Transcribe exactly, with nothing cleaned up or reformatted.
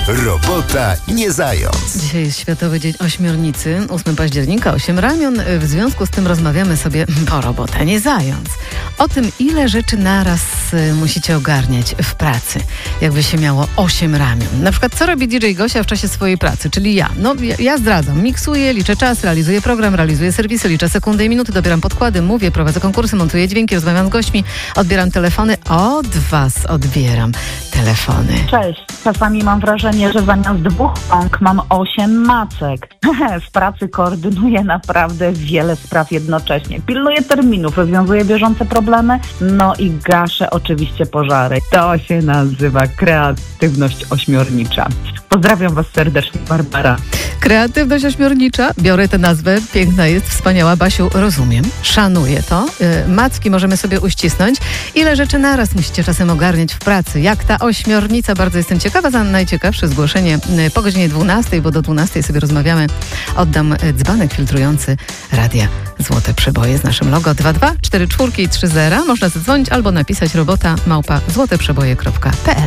Robota nie zając. Dzisiaj jest Światowy Dzień Ośmiornicy, ósmego października, osiem ramion. W związku z tym rozmawiamy sobie o robota nie zając. O tym, ile rzeczy naraz musicie ogarniać w pracy, jakby się miało osiem ramion. Na przykład, co robi D J Gosia w czasie swojej pracy, czyli ja. No, ja, ja zdradzam, miksuję, liczę czas, realizuję program, realizuję serwisy, liczę sekundy i minuty, dobieram podkłady, mówię, prowadzę konkursy, montuję dźwięki, rozmawiam z gośćmi, odbieram telefony. Od was odbieram telefony. Cześć. Czasami mam wrażenie, że zamiast dwóch rąk mam osiem macek. W pracy koordynuję naprawdę wiele spraw jednocześnie. Pilnuję terminów, rozwiązuję bieżące problemy, no i gaszę oczywiście pożary. To się nazywa kreatywność ośmiornicza. Pozdrawiam was serdecznie, Barbara. Kreatywność ośmiornicza, biorę tę nazwę, piękna jest, wspaniała. Basiu, rozumiem, szanuję to. Yy, macki możemy sobie uścisnąć. Ile rzeczy naraz musicie czasem ogarniać w pracy? Jak ta ośmiornica? Bardzo jestem ciekawa. Za najciekawsze zgłoszenie yy, po godzinie dwunastej, bo do dwunastej sobie rozmawiamy. Oddam yy, dzbanek filtrujący Radia Złote Przeboje z naszym logo dwa dwa cztery cztery i trzy zero. Można zadzwonić albo napisać robota małpa złoteprzeboje kropka p l.